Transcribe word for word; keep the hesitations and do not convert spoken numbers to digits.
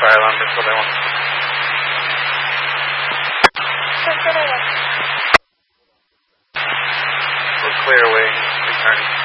fire alarm, that's what I want. We'll clear away, returning.